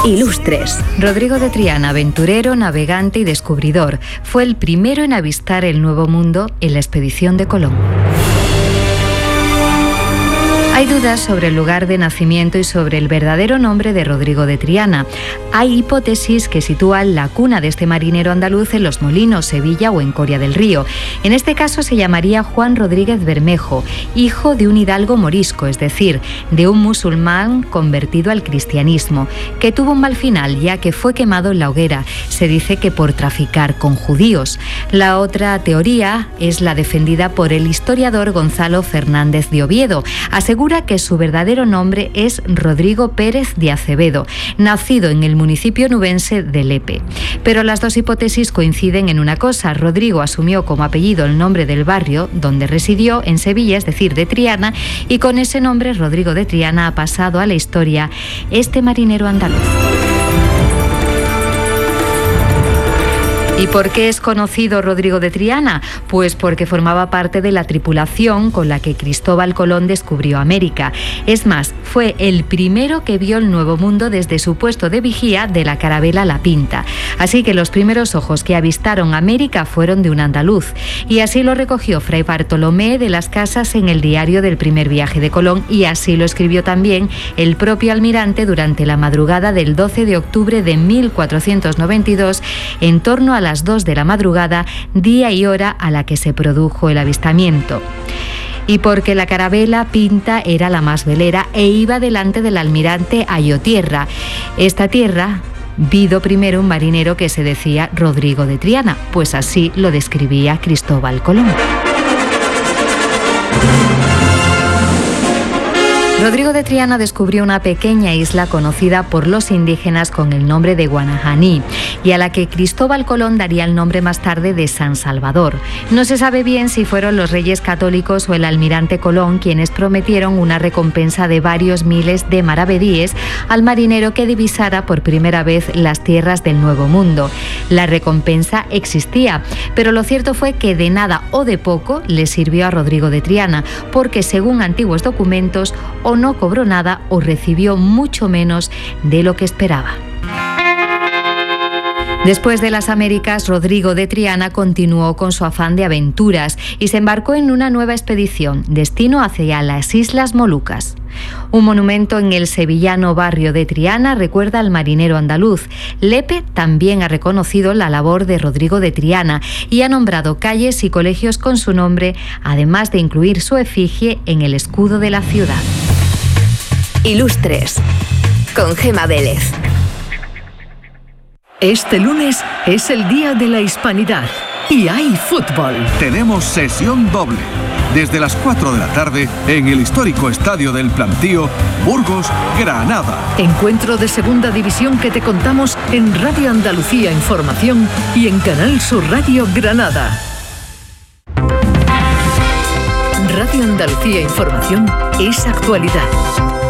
Ilustres. Rodrigo de Triana, aventurero, navegante y descubridor, fue el primero en avistar el Nuevo Mundo en la expedición de Colón. Hay dudas sobre el lugar de nacimiento y sobre el verdadero nombre de Rodrigo de Triana. Hay hipótesis que sitúan la cuna de este marinero andaluz en Los Molinos, Sevilla o en Coria del Río. En este caso se llamaría Juan Rodríguez Bermejo, hijo de un hidalgo morisco, es decir, de un musulmán convertido al cristianismo, que tuvo un mal final ya que fue quemado en la hoguera. Se dice que por traficar con judíos. La otra teoría es la defendida por el historiador Gonzalo Fernández de Oviedo. Asegura que su verdadero nombre es Rodrigo Pérez de Acevedo, nacido en el municipio nubense de Lepe. Pero las dos hipótesis coinciden en una cosa: Rodrigo asumió como apellido el nombre del barrio donde residió, en Sevilla, es decir, de Triana, y con ese nombre, Rodrigo de Triana, ha pasado a la historia este marinero andaluz. ¿Y por qué es conocido Rodrigo de Triana? Pues porque formaba parte de la tripulación con la que Cristóbal Colón descubrió América. Es más, fue el primero que vio el Nuevo Mundo desde su puesto de vigía de la carabela La Pinta. Así que los primeros ojos que avistaron América fueron de un andaluz. Y así lo recogió Fray Bartolomé de las Casas en el diario del primer viaje de Colón, y así lo escribió también el propio almirante durante la madrugada del 12 de octubre de 1492, en torno a las 2 de la madrugada, día y hora a la que se produjo el avistamiento. Y porque la carabela Pinta era la más velera e iba delante del almirante a Ayotierra. Esta tierra vido primero un marinero que se decía Rodrigo de Triana, pues así lo describía Cristóbal Colón. Rodrigo de Triana descubrió una pequeña isla conocida por los indígenas con el nombre de Guanajaní y a la que Cristóbal Colón daría el nombre más tarde de San Salvador. No se sabe bien si fueron los reyes católicos o el almirante Colón quienes prometieron una recompensa de varios miles de maravedíes al marinero que divisara por primera vez las tierras del Nuevo Mundo. La recompensa existía, pero lo cierto fue que de nada o de poco le sirvió a Rodrigo de Triana, porque según antiguos documentos, o no cobró nada o recibió mucho menos de lo que esperaba. Después de las Américas, Rodrigo de Triana continuó con su afán de aventuras y se embarcó en una nueva expedición, destino hacia las Islas Molucas. Un monumento en el sevillano barrio de Triana recuerda al marinero andaluz. Lepe también ha reconocido la labor de Rodrigo de Triana y ha nombrado calles y colegios con su nombre, además de incluir su efigie en el escudo de la ciudad. Ilustres, con Gema Vélez. Este lunes es el Día de la Hispanidad y hay fútbol. Tenemos sesión doble. Desde las 4 de la tarde en el histórico Estadio del Plantío, Burgos-Granada. Encuentro de Segunda División que te contamos en Radio Andalucía Información y en Canal Sur Radio Granada. Radio Andalucía Información es actualidad.